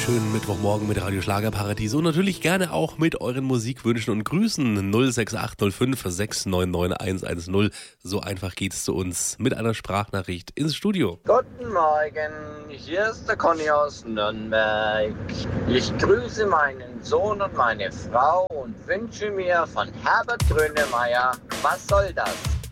schönen Mittwochmorgen mit Radio Schlagerparadies und natürlich gerne auch mit euren Musikwünschen und Grüßen 06805 699 110. So einfach geht's zu uns mit einer Sprachnachricht ins Studio. Guten Morgen, hier ist der Conny aus Nürnberg. Ich grüße meinen Sohn und meine Frau und wünsche mir von Herbert Grönemeyer, was soll das?